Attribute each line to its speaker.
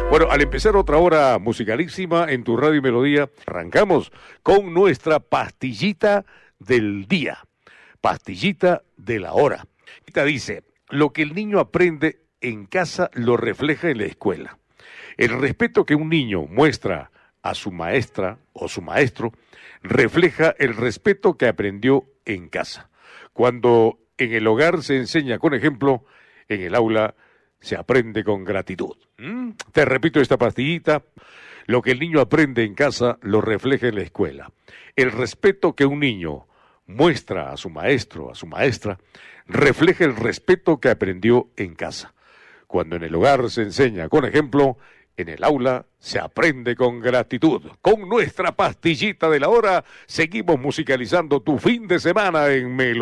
Speaker 1: Bueno, al empezar otra hora musicalísima en tu Radio Melodía, arrancamos con nuestra pastillita del día, pastillita de la hora. Esta dice, lo que el niño aprende en casa lo refleja en la escuela. El respeto que un niño muestra a su maestra o su maestro refleja el respeto que aprendió en casa. Cuando en el hogar se enseña con ejemplo, en el aula se aprende con gratitud. Te repito esta pastillita. Lo que el niño aprende en casa lo refleja en la escuela. El respeto que un niño muestra a su maestro, a su maestra, refleja el respeto que aprendió en casa. Cuando en el hogar se enseña con ejemplo, en el aula se aprende con gratitud. Con nuestra pastillita de la hora, seguimos musicalizando tu fin de semana en Melodía.